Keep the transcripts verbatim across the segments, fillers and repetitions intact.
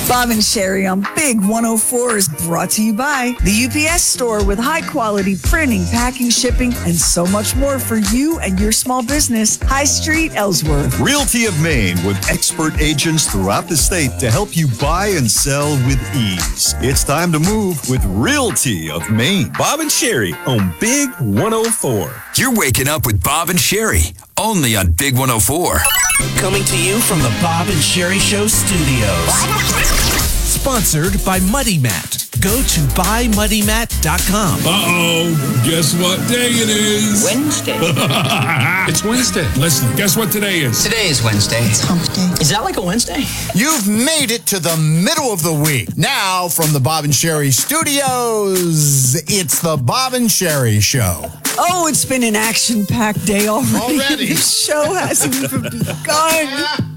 Bob and Sherry on Big one oh four is brought to you by the U P S store with high-quality printing, packing, shipping, and so much more for you and your small business. High Street, Ellsworth. Realty of Maine with expert agents throughout the state to help you buy and sell with ease. It's time to move with Realty of Maine. Bob and Sherry on Big one oh four. You're waking up with Bob and Sherry, only on Big one oh four. Coming to you from the Bob and Sherry Show studios. Sponsored by Muddy Mat. Go to buy muddy mat dot com. Uh-oh. Guess what day it is? Wednesday. It's Wednesday. Listen, guess what today is? Today is Wednesday. It's hump day. Is that like a Wednesday? You've made it to the middle of the week. Now, from the Bob and Sherry studios, it's the Bob and Sherry Show. Oh, it's been an action-packed day already. Already? The show hasn't even begun.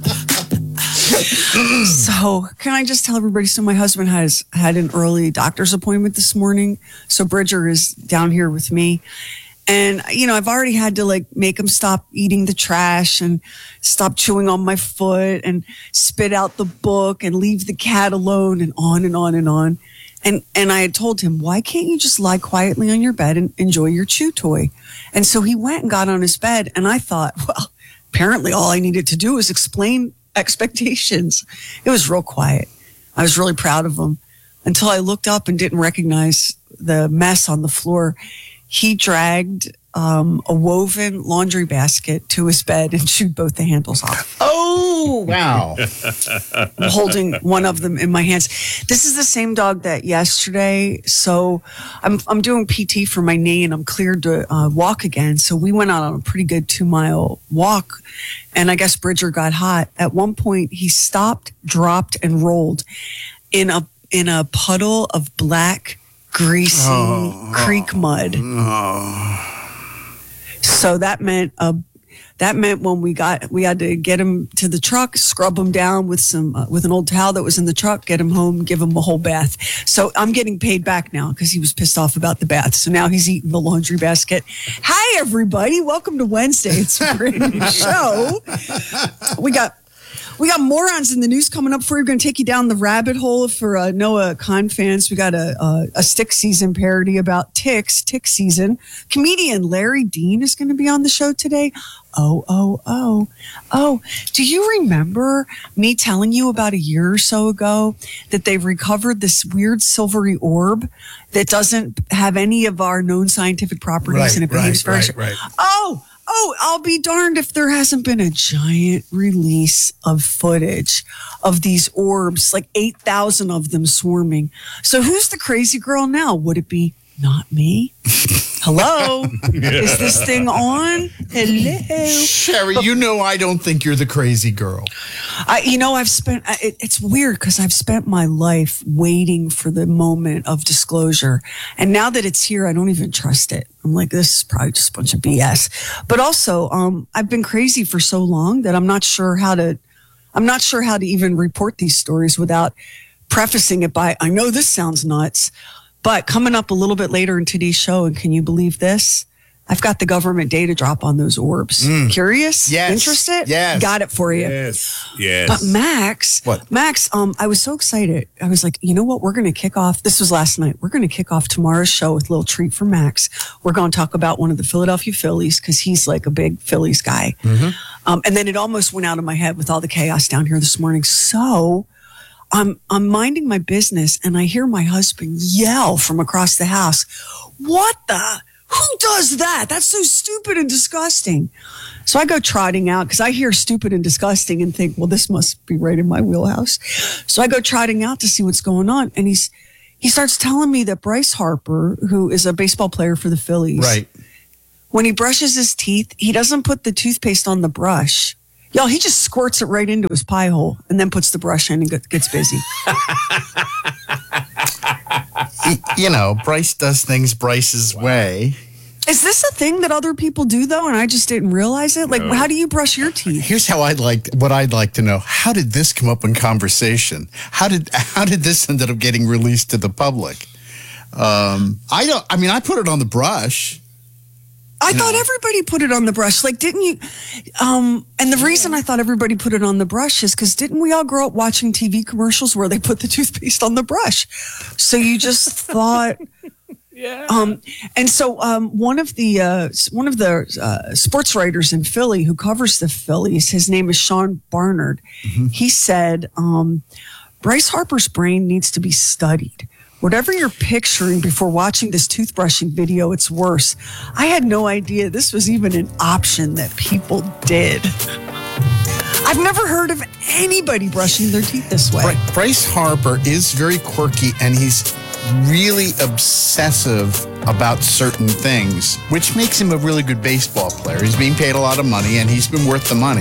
So, can I just tell everybody? So, my husband has had an early doctor's appointment this morning. So, Bridger is down here with me. And, you know, I've already had to like make him stop eating the trash and stop chewing on my foot and spit out the book and leave the cat alone and on and on and on. And and I had told him, why can't you just lie quietly on your bed and enjoy your chew toy? And so he went and got on his bed. And I thought, well, apparently all I needed to do was explain expectations. It was real quiet. I was really proud of him until I looked up and didn't recognize the mess on the floor. He dragged um, a woven laundry basket to his bed and chewed both the handles off. Oh, wow. I'm holding one of them in my hands. This is the same dog that yesterday. So I'm I'm doing P T for my knee and I'm cleared to uh, walk again. So we went out on a pretty good two mile walk. And I guess Bridger got hot. At one point, he stopped, dropped, and rolled in a in a puddle of black, greasy oh, creek mud. Oh. So that meant uh, that meant when we got we had to get him to the truck, scrub him down with some uh, with an old towel that was in the truck, get him home, give him a whole bath. So I'm getting paid back now because he was pissed off about the bath. So now he's eating the laundry basket. Hi everybody, welcome to Wednesday. It's a brand new show. We got. We got morons in the news coming up for you. We're going to take you down the rabbit hole for uh, Noah Khan fans. We got a, a, a Stick Season parody about ticks, tick season. Comedian Larry Dean is going to be on the show today. Oh, oh, oh, oh. Do you remember me telling you about a year or so ago that they've recovered this weird silvery orb that doesn't have any of our known scientific properties Right, and it behaves right, very... right, right. Oh, Oh, I'll be darned if there hasn't been a giant release of footage of these orbs, like eight thousand of them swarming. So who's the crazy girl now? Would it be not me? Hello? Is this thing on? Hello? Sherry, you know I don't think you're the crazy girl. I, you know, I've spent, it, it's weird because I've spent my life waiting for the moment of disclosure. And now that it's here, I don't even trust it. I'm like, this is probably just a bunch of B S. But also, um, I've been crazy for so long that I'm not sure how to, I'm not sure how to even report these stories without prefacing it by, I know this sounds nuts, but coming up a little bit later in today's show, and can you believe this? I've got the government data drop on those orbs. Mm. Curious? Yes. Interested? Yes. Got it for you. Yes. Yes. But Max, What? Max, um, I was so excited. I was like, you know what? We're going to kick off. This was last night. We're going to kick off tomorrow's show with a little treat for Max. We're going to talk about one of the Philadelphia Phillies because he's like a big Phillies guy. Mm-hmm. Um, and then it almost went out of my head with all the chaos down here this morning. So I'm, I'm minding my business and I hear my husband yell from across the house, what the? Who does that? That's so stupid and disgusting. So I go trotting out because I hear stupid and disgusting and think, well, this must be right in my wheelhouse. So I go trotting out to see what's going on. And he's, he starts telling me that Bryce Harper, who is a baseball player for the Phillies, Right. when he brushes his teeth, he doesn't put the toothpaste on the brush. Y'all, he just squirts it right into his pie hole and then puts the brush in and gets busy. You know, Bryce does things Bryce's way. Is this a thing that other people do, though, and I just didn't realize it? Like, how do you brush your teeth? Here's how I'd like, what I'd like to know. How did this come up in conversation? How did, how did this end up getting released to the public? Um, I don't, I mean, I put it on the brush. I No. thought everybody put it on the brush. Like, didn't you? Um, and the reason I thought everybody put it on the brush is because didn't we all grow up watching T V commercials where they put the toothpaste on the brush? So you just thought, yeah. Um, and so um, one of the uh, one of the uh, sports writers in Philly who covers the Phillies, his name is Sean Barnard. Mm-hmm. He said um, Bryce Harper's brain needs to be studied. Whatever you're picturing before watching this toothbrushing video, it's worse. I had no idea this was even an option that people did. I've never heard of anybody brushing their teeth this way. Bry- Bryce Harper is very quirky, and he's really obsessive about certain things, which makes him a really good baseball player. He's being paid a lot of money, and he's been worth the money.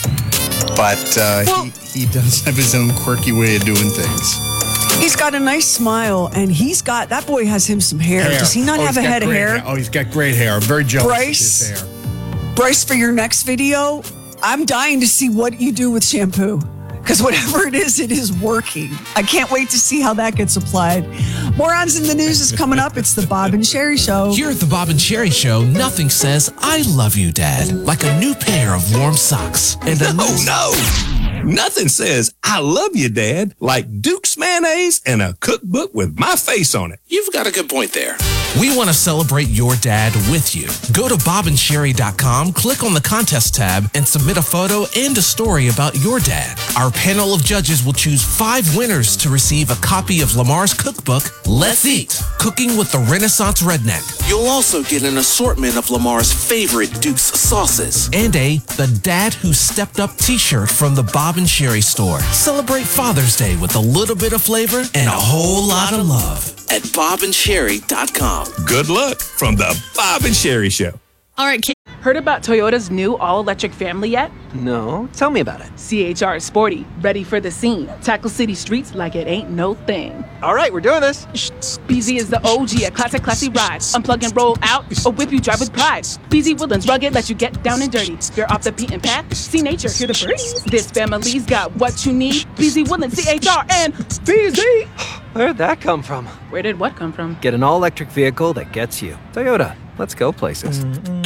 But uh, Well- he, he does have his own quirky way of doing things. He's got a nice smile, and he's got, that boy has him some hair. Hair. Does he not Oh, have he's a got head of great hair? Oh, he's got great hair. I'm very jealous Bryce? of his hair. Bryce, for your next video, I'm dying to see what you do with shampoo. Because whatever it is, it is working. I can't wait to see how that gets applied. Morons in the News is coming up. It's the Bob and Sherry Show. Here at the Bob and Sherry Show, nothing says I love you, Dad, like a new pair of warm socks. And a No, new- no. Nothing says I love you, Dad, like Duke's mayonnaise and a cookbook with my face on it. You've got a good point there. We want to celebrate your dad with you. Go to bob and sherry dot com, click on the contest tab, and submit a photo and a story about your dad. Our panel of judges will choose five winners to receive a copy of Lamar's cookbook, Let's Eat, Cooking with the Renaissance Redneck, You'll also get an assortment of Lamar's favorite Duke's sauces. and a The Dad Who Stepped Up t-shirt from the Bob and Sherry store. Celebrate Father's Day with a little bit of flavor and a whole lot of love. At bob and sherry dot com. Good luck from the Bob and Sherry Show. All right, kid. Heard about Toyota's new all-electric family yet? No, tell me about it. C H R is sporty, ready for the scene. Tackle city streets like it ain't no thing. All right, we're doing this. B Z is the O G at classic classy rides. Unplug and roll out, or whip you drive with pride. B Z Woodlands rugged, let you get down and dirty. You're off the beaten path, see nature, hear the birds. This family's got what you need. B Z Woodlands, C H R, and B Z. Where'd that come from? Where did what come from? Get an all-electric vehicle that gets you. Toyota, let's go places.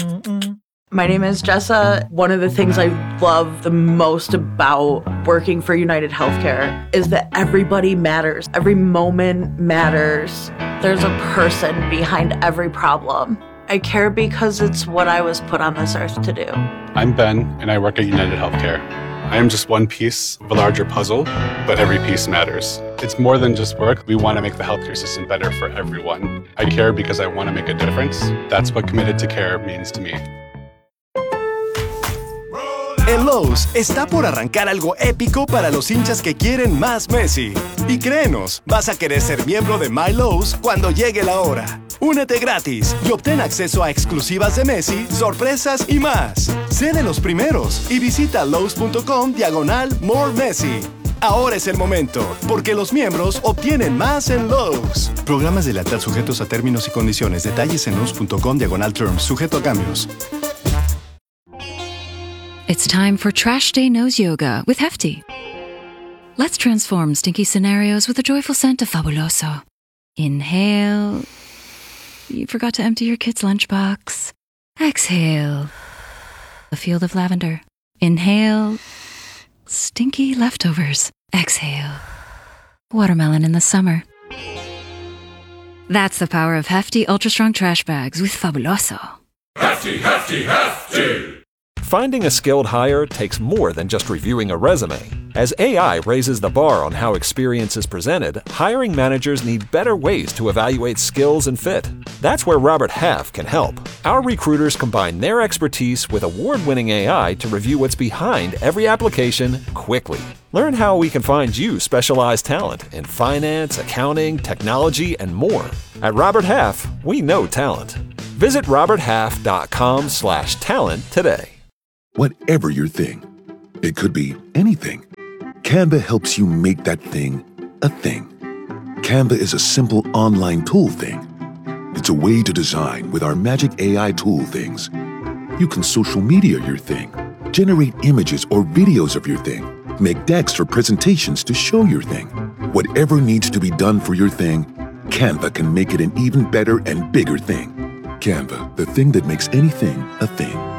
My name is Jessa. One of the things I love the most about working for United Healthcare is that everybody matters. Every moment matters. There's a person behind every problem. I care because it's what I was put on this earth to do. I'm Ben, and I work at United Healthcare. I am just one piece of a larger puzzle, but every piece matters. It's more than just work. We want to make the healthcare system better for everyone. I care because I want to make a difference. That's what committed to care means to me. En Lowe's está por arrancar algo épico para los hinchas que quieren más Messi. Y créenos, vas a querer ser miembro de My Lowe's cuando llegue la hora. Únete gratis y obtén acceso a exclusivas de Messi, sorpresas y más. Sé de los primeros y visita Lowe's.com diagonal More Messi. Ahora es el momento, porque los miembros obtienen más en Lowe's. Programas de lealtad sujetos a términos y condiciones. Detalles en Lowe's.com diagonal terms, sujeto a cambios. It's time for Trash Day Nose Yoga with Hefty. Let's transform stinky scenarios with a joyful scent of Fabuloso. Inhale. You forgot to empty your kid's lunchbox. Exhale. A field of lavender. Inhale. Stinky leftovers. Exhale. Watermelon in the summer. That's the power of Hefty Ultra Strong Trash Bags with Fabuloso. Hefty, hefty, hefty. Finding a skilled hire takes more than just reviewing a resume. As A I raises the bar on how experience is presented, hiring managers need better ways to evaluate skills and fit. That's where Robert Half can help. Our recruiters combine their expertise with award-winning A I to review what's behind every application quickly. Learn how we can find you specialized talent in finance, accounting, technology, and more. At Robert Half, we know talent. Visit roberthalf.com slash talent today. Whatever your thing, it could be anything. Canva helps you make that thing a thing. Canva is a simple online tool thing. It's a way to design with our magic A I tool things. You can social media your thing, generate images or videos of your thing, make decks or presentations to show your thing. Whatever needs to be done for your thing, Canva can make it an even better and bigger thing. Canva, the thing that makes anything a thing.